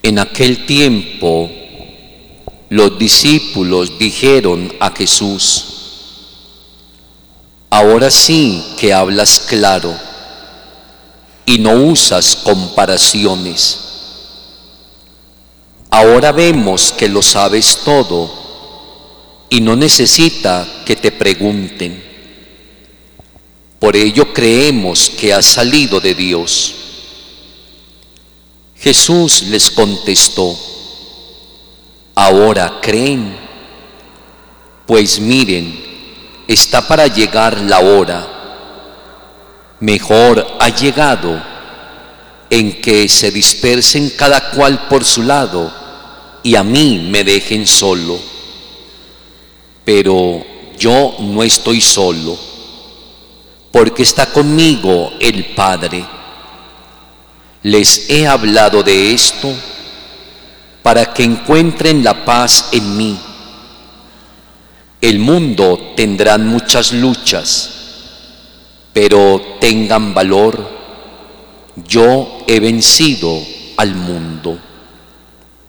En aquel tiempo, los discípulos dijeron a Jesús: ahora sí que hablas claro y no usas comparaciones. Ahora vemos que lo sabes todo y no necesita que te pregunten. Por ello creemos que has salido de Dios. Jesús les contestó: ¿ahora creen? Pues miren, está para llegar la hora, mejor ha llegado, en que se dispersen cada cual por su lado y a mí me dejen solo. Pero yo no estoy solo, porque está conmigo el Padre. Les he hablado de esto para que encuentren la paz en mí. El mundo tendrá muchas luchas, pero tengan valor, yo he vencido al mundo.